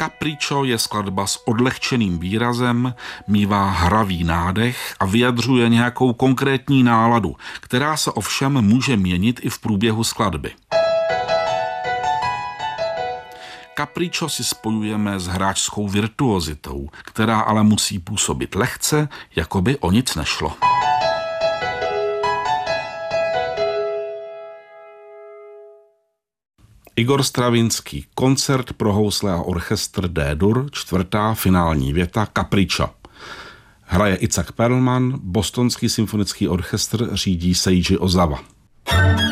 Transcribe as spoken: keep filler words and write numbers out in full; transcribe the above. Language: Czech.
Capriccio je skladba s odlehčeným výrazem, mívá hravý nádech a vyjadřuje nějakou konkrétní náladu, která se ovšem může měnit i v průběhu skladby. Capriccio si spojujeme s hráčskou virtuozitou, která ale musí působit lehce, jako by o nic nešlo. Igor Stravinský, koncert pro housle a orchestr D-dur, čtvrtá finální věta Capriccio. Hraje Itzhak Perlman, Bostonský symfonický orchestr řídí Seiji Ozawa.